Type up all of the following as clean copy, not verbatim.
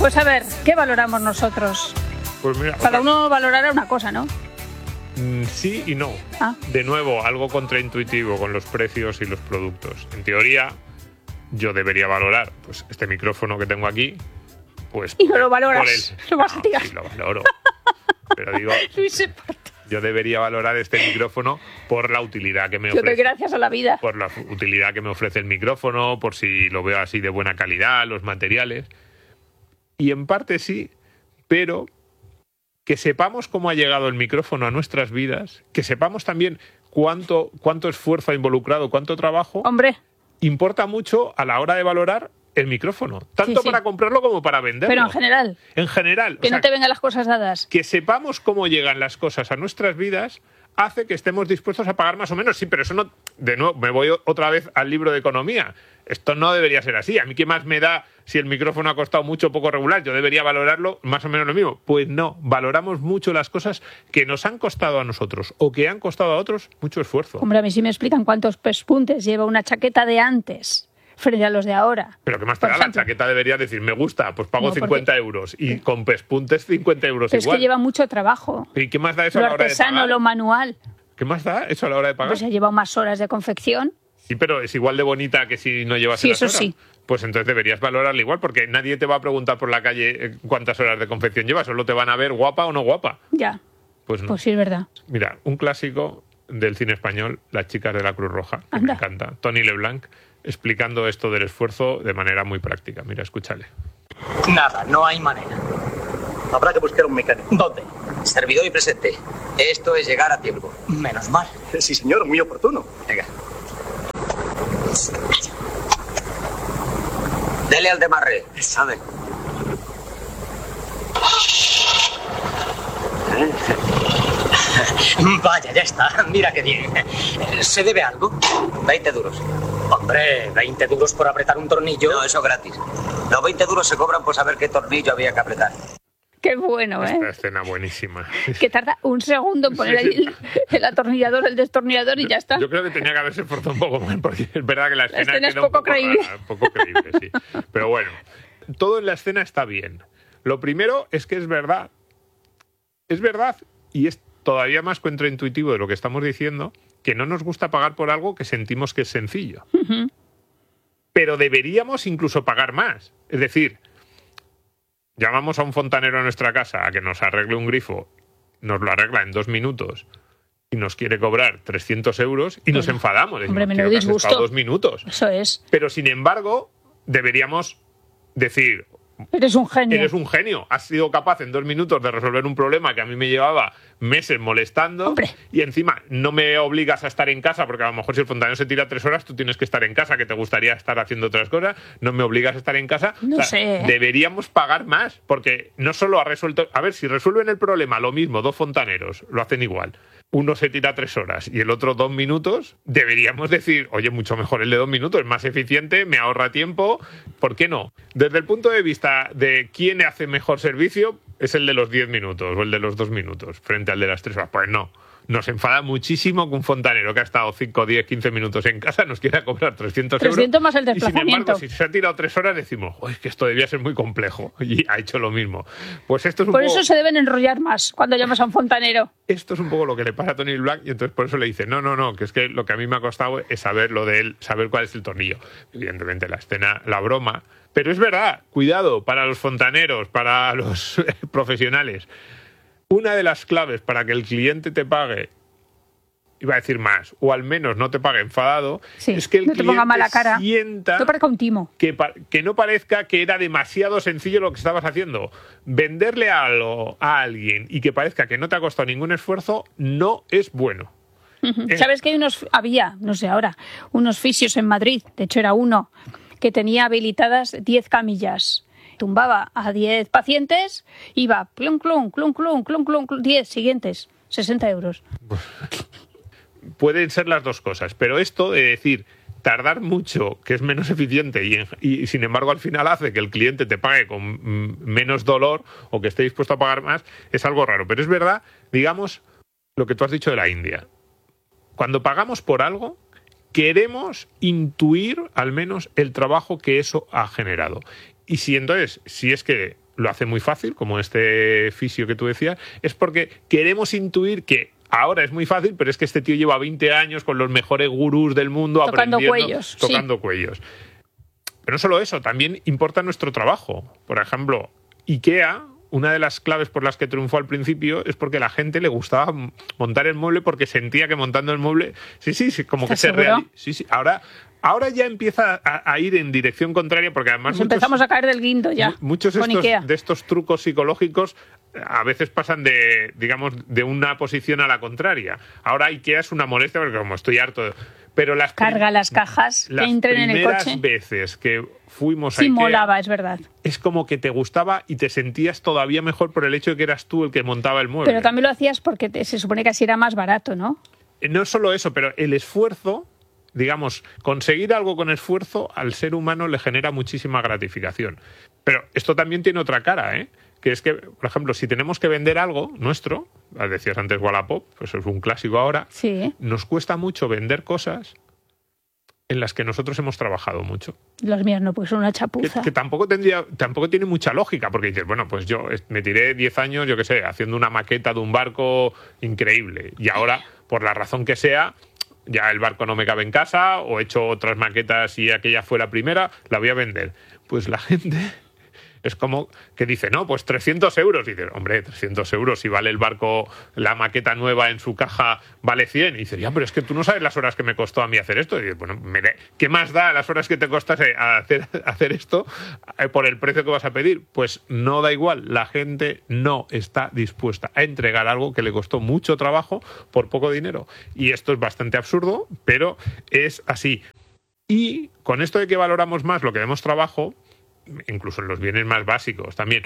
Pues a ver, ¿qué valoramos nosotros? Pues mira, Cada uno valorará una cosa, ¿no? Sí y no. Ah. De nuevo, algo contraintuitivo con los precios y los productos. En teoría, yo debería valorar pues este micrófono que tengo aquí. Pues y no lo valoras. Lo vas a tirar. Sí, lo valoro. Pero digo, Luis se parte. yo debería valorar este micrófono por la utilidad que me Yo doy ofrece. gracias a la vida. Por la utilidad que me ofrece el micrófono, por si lo veo así de buena calidad, los materiales. Y en parte sí, pero que sepamos cómo ha llegado el micrófono a nuestras vidas, que sepamos también cuánto esfuerzo ha involucrado, cuánto trabajo, Hombre, importa mucho a la hora de valorar el micrófono, tanto Sí. para comprarlo como para venderlo. pero en general, En general, que o sea, no te vengan las cosas dadas. que sepamos cómo llegan las cosas a nuestras vidas hace que estemos dispuestos a pagar más o menos. Sí, pero eso no... De nuevo, me voy otra vez al libro de economía. Esto no debería ser así. A mí, ¿qué más me da si el micrófono ha costado mucho o poco regular? Yo debería valorarlo más o menos lo mismo. Pues no, valoramos mucho las cosas que nos han costado a nosotros o que han costado a otros mucho esfuerzo. Hombre, a mí sí me explican cuántos pespuntes lleva una chaqueta de antes frente a los de ahora. Pero ¿qué más te Por da? La ejemplo. chaqueta debería decir, me gusta, pues pago No, porque- 50 euros. Y con pespuntes 50 euros Pero es igual. que lleva mucho trabajo. ¿Y qué más da eso Lo a la hora de artesano, pagar? lo manual. ¿Qué más da eso a la hora de pagar? Pues ha llevado más horas de confección. Sí, pero es igual de bonita que si no llevas Sí, las eso horas. sí. Pues entonces deberías valorarla igual, porque nadie te va a preguntar por la calle cuántas horas de confección llevas, solo te van a ver guapa o no guapa. Ya, Pues no. pues sí, es verdad. Mira, un clásico del cine español, Las chicas de la Cruz Roja, que Anda. me encanta. Tony LeBlanc explicando esto del esfuerzo de manera muy práctica. Mira, escúchale. Nada, no hay manera. Habrá que buscar un mecánico. ¿Dónde? Servidor y presente. Esto es llegar a tiempo. Menos mal. Sí, señor, muy oportuno. Venga. Dele al demarre. Sabe. Vaya, ya está. Mira qué bien. ¿Se debe algo? 20 duros. Hombre, 20 duros por apretar un tornillo. No, eso gratis. Los 20 duros se cobran por saber qué tornillo había que apretar. Qué bueno, ¿eh? Esta escena buenísima. Que tarda un segundo en poner ahí el atornillador, el destornillador y ya está. Yo creo que tenía que haberse esforzado un poco más, porque es verdad que la escena es queda un poco poco creíble. rara, un poco creíble, sí. Pero bueno, todo en la escena está bien. Lo primero es que es verdad. Es verdad, y es todavía más contraintuitivo de lo que estamos diciendo, que no nos gusta pagar por algo que sentimos que es sencillo. Pero deberíamos incluso pagar más. Es decir, llamamos a un fontanero a nuestra casa a que nos arregle un grifo, nos lo arregla en 2 minutos y nos quiere cobrar 300 euros y nos enfadamos. Decimos, Hombre, menudo "Tío, que has disgusto". estado 2 minutos. Eso es. Pero sin embargo, deberíamos decir, Eres un genio. eres un genio, has sido capaz en 2 minutos de resolver un problema que a mí me llevaba meses molestando. Hombre. Y encima no me obligas a estar en casa, porque a lo mejor si el fontanero se tira 3 horas, tú tienes que estar en casa, que te gustaría estar haciendo otras cosas, no me obligas a estar en casa. No sé, ¿eh? Deberíamos pagar más, porque no solo ha resuelto... A ver, si resuelven el problema lo mismo 2 fontaneros, lo hacen igual. Uno se tira 3 horas y el otro 2 minutos, deberíamos decir, oye, mucho mejor el de 2 minutos, es más eficiente, me ahorra tiempo, ¿por qué no? Desde el punto de vista de quién hace mejor servicio, es el de los 10 minutos o el de los 2 minutos frente al de las 3 horas. Pues no. Nos enfada muchísimo que un fontanero que ha estado 5, 10, 15 minutos en casa nos quiera cobrar 300 euros. 300 más el Y sin desplazamiento. embargo, si se ha tirado 3 horas, decimos, es que esto debía ser muy complejo. Y ha hecho lo mismo. Pues esto es un Por poco... eso se deben enrollar más cuando llamas a un fontanero. Esto es un poco lo que le pasa a Tony Black y entonces por eso le dice, no, que es que lo que a mí me ha costado es saber lo de él, saber cuál es el tornillo. Evidentemente la escena, la broma. Pero es verdad, cuidado, para los fontaneros, para los profesionales. Una de las claves para que el cliente te pague, iba a decir más, o al menos no te pague enfadado, Sí, es que el no te cliente ponga mala cara. sienta No parezca un timo. que no parezca que era demasiado sencillo lo que estabas haciendo. Venderle algo a alguien y que parezca que no te ha costado ningún esfuerzo no es bueno. ¿Sabes que había, no sé ahora, unos fisios en Madrid? De hecho, era uno que tenía habilitadas 10 camillas. Tumbaba a 10 pacientes, iba clum, clum, clum, clum, clum, clum, clum, 10 siguientes, 60 euros. Pueden ser las dos cosas, pero esto de decir tardar mucho, que es menos eficiente y sin embargo al final hace que el cliente te pague con menos dolor o que esté dispuesto a pagar más, es algo raro. Pero es verdad, digamos, lo que tú has dicho de la India. Cuando pagamos por algo, queremos intuir al menos el trabajo que eso ha generado. Y si entonces, si es que lo hace muy fácil, como este fisio que tú decías, es porque queremos intuir que ahora es muy fácil, pero es que este tío lleva 20 años con los mejores gurús del mundo tocando tocando cuellos. Pero no solo eso, también importa nuestro trabajo. Por ejemplo, IKEA, una de las claves por las que triunfó al principio es porque a la gente le gustaba montar el mueble porque sentía que montando el mueble, sí, como que se realiza. Sí, ahora ya empieza a ir en dirección contraria porque además empezamos a caer del guindo ya. Muchos de estos trucos psicológicos a veces pasan de una posición a la contraria. Ahora IKEA es una molestia porque como estoy harto pero carga las cajas que entren en el coche. Las primeras veces que fuimos a IKEA, molaba, es verdad. Es como que te gustaba y te sentías todavía mejor por el hecho de que eras tú el que montaba el mueble. Pero también lo hacías porque se supone que así era más barato, ¿no? No solo eso, pero el esfuerzo, digamos, conseguir algo con esfuerzo al ser humano le genera muchísima gratificación. Pero esto también tiene otra cara, ¿eh? Que es que, por ejemplo, si tenemos que vender algo nuestro, decías antes Wallapop, pues es un clásico ahora, sí. Nos cuesta mucho vender cosas en las que nosotros hemos trabajado mucho. Los míos no, pues son una chapuza. Que tampoco tiene mucha lógica, porque dices, bueno, pues yo me tiré 10 años, yo qué sé, haciendo una maqueta de un barco increíble, y ahora, por la razón que sea, ya el barco no me cabe en casa, o he hecho otras maquetas y aquella fue la primera, la voy a vender. Pues la gente es como que dice, no, pues 300 euros. Y dices, hombre, 300 euros, si vale el barco, la maqueta nueva en su caja vale 100. Y dices, ya, pero es que tú no sabes las horas que me costó a mí hacer esto. Y dices, bueno, ¿qué más da las horas que te costase hacer esto por el precio que vas a pedir? Pues no da igual, la gente no está dispuesta a entregar algo que le costó mucho trabajo por poco dinero. Y esto es bastante absurdo, pero es así. Y con esto de que valoramos más lo que demos trabajo, incluso en los bienes más básicos también,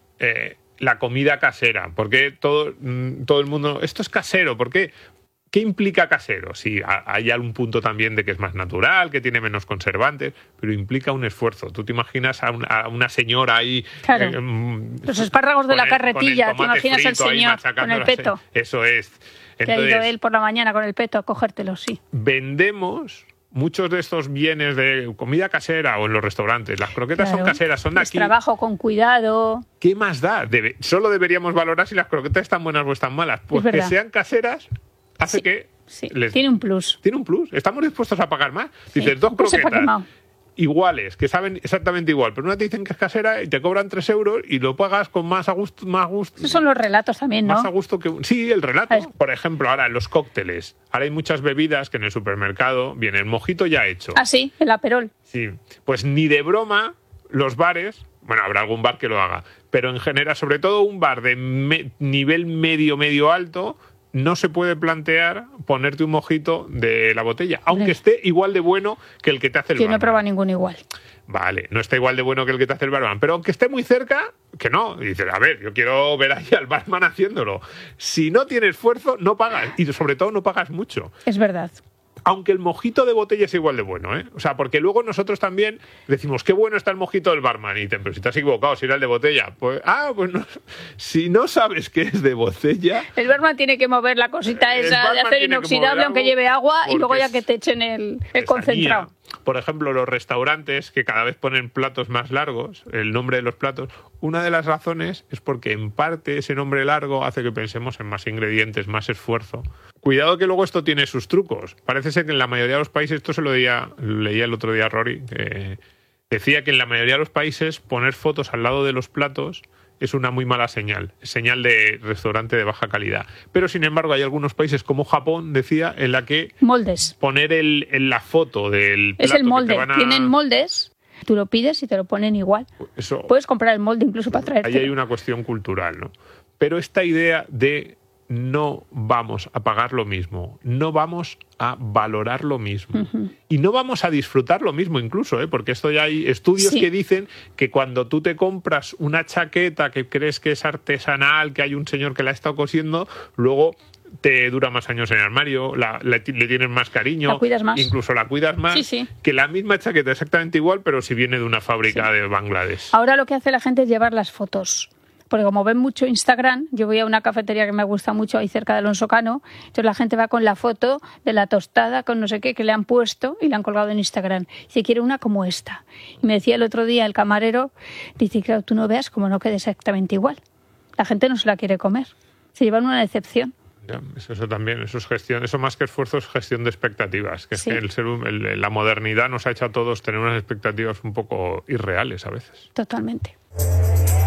la comida casera, porque todo el mundo, esto es casero, ¿por qué? ¿Qué implica casero? Sí, hay algún punto también de que es más natural, que tiene menos conservantes, pero implica un esfuerzo. Tú te imaginas a una señora ahí... Claro. Los espárragos de la carretilla, te imaginas al señor con el peto. Eso es. Entonces, que ha ido él por la mañana con el peto a cogértelo, sí. Vendemos muchos de estos bienes de comida casera o en los restaurantes. Las croquetas son caseras, son de aquí. Trabajo con cuidado. ¿Qué más da? Solo deberíamos valorar si las croquetas están buenas o están malas. Pues que sean caseras hace que... Sí, tiene un plus. Tiene un plus. Estamos dispuestos a pagar más. Dices, dos croquetas iguales, que saben exactamente igual, pero una te dicen que es casera y te cobran 3 euros y lo pagas con más a gusto. Esos son los relatos también, ¿no? Más a gusto que... Sí, el relato. Por ejemplo, ahora los cócteles. Ahora hay muchas bebidas que en el supermercado viene el mojito ya hecho. Ah, sí, el Aperol. Sí, pues ni de broma los bares... Bueno, habrá algún bar que lo haga, pero en general, sobre todo un bar de nivel medio alto, no se puede plantear ponerte un mojito de la botella, aunque esté igual de bueno que el que te hace el barman. Yo no he probado ninguno igual. Vale, no está igual de bueno que el que te hace el barman, pero aunque esté muy cerca, que no. Y dices, a ver, yo quiero ver ahí al barman haciéndolo. Si no tienes esfuerzo, no pagas. Y sobre todo no pagas mucho. Es verdad. Aunque el mojito de botella es igual de bueno, ¿eh? O sea, porque luego nosotros también decimos, qué bueno está el mojito del barman. Y dicen, pero si te has equivocado, si era el de botella. Pues no. Si no sabes que es de botella... El barman tiene que mover la cosita esa de acero inoxidable, aunque lleve agua, y luego ya que te echen el concentrado. Por ejemplo, los restaurantes que cada vez ponen platos más largos, el nombre de los platos, una de las razones es porque en parte ese nombre largo hace que pensemos en más ingredientes, más esfuerzo. Cuidado que luego esto tiene sus trucos. Parece ser que en la mayoría de los países, esto se lo leía el otro día a Rory, que decía que en la mayoría de los países poner fotos al lado de los platos es una muy mala señal de restaurante de baja calidad. Pero, sin embargo, hay algunos países como Japón, decía, en la que... Moldes. Poner la foto del plato... Es el molde. Tienen moldes, tú lo pides y te lo ponen igual. Eso, puedes comprar el molde incluso para traerte. Ahí hay una cuestión cultural, ¿no? Pero esta idea de no vamos a pagar lo mismo, no vamos a valorar lo mismo y no vamos a disfrutar lo mismo incluso, porque esto ya hay estudios que dicen que cuando tú te compras una chaqueta que crees que es artesanal, que hay un señor que la ha estado cosiendo, luego te dura más años en el armario, le tienes más cariño, la cuidas más. Incluso la cuidas más que la misma chaqueta exactamente igual, pero si viene de una fábrica de Bangladesh. Ahora lo que hace la gente es llevar las fotos, porque como ven mucho Instagram, yo voy a una cafetería que me gusta mucho ahí cerca de Alonso Cano, entonces la gente va con la foto de la tostada con no sé qué que le han puesto y la han colgado en Instagram. Dice, quiero una como esta. Y me decía el otro día el camarero, dice, claro, tú no veas como no quede exactamente igual. La gente no se la quiere comer. Se llevan una decepción. Ya, eso también, eso es gestión, eso más que esfuerzo es gestión de expectativas, que Sí. es que la modernidad nos ha hecho a todos tener unas expectativas un poco irreales a veces. Totalmente.